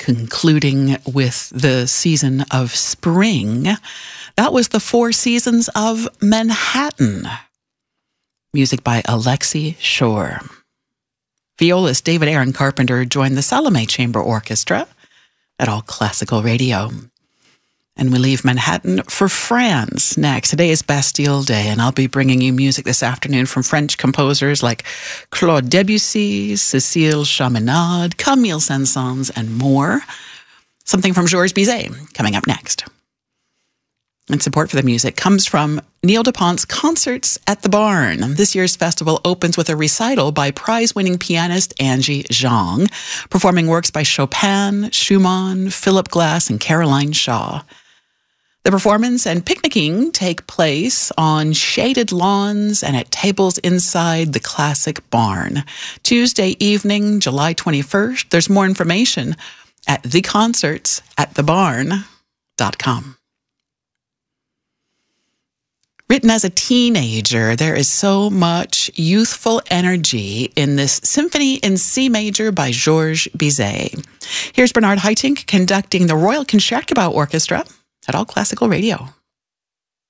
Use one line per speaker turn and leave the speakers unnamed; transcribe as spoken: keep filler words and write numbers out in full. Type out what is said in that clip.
concluding with the season of spring. That was the Four Seasons of Manhattan. Music by Alexi Shore. Violist David Aaron Carpenter joined the Salome Chamber Orchestra at All Classical Radio. And we leave Manhattan for France next. Today is Bastille Day, and I'll be bringing you music this afternoon from French composers like Claude Debussy, Cécile Chaminade, Camille Saint-Saëns, and more. Something from Georges Bizet coming up next. And support for the music comes from Neil DuPont's Concerts at the Barn. This year's festival opens with a recital by prize-winning pianist Angie Zhang, performing works by Chopin, Schumann, Philip Glass, and Caroline Shaw. The performance and picnicking take place on shaded lawns and at tables inside the classic barn. Tuesday evening, July twenty-first. There's more information at the concerts at the barn dot com. Written as a teenager, there is so much youthful energy in this Symphony in C major by Georges Bizet. Here's Bernard Haitink conducting the Royal Concertgebouw Orchestra at All Classical Radio.